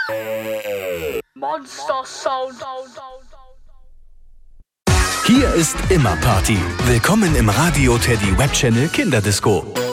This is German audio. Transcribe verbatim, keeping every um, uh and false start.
Monster Sound. Hier ist immer Party. Willkommen im Radio Teddy Web Channel Kinderdisco.